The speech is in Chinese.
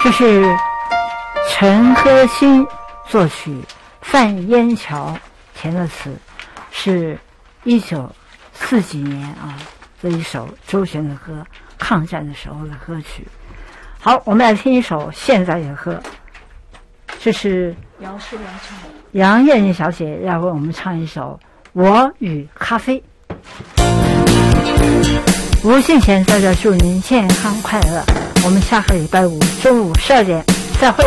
这是陈歌辛作曲，范烟桥填的词，是1940几年啊的一首周璇的歌，抗战的时候的歌曲。好，我们来听一首《现在也喝》，这是杨艳丽小姐要为我们唱一首《我与咖啡》。吴信贤在这祝您健康快乐，我们下个礼拜五中午12点再会。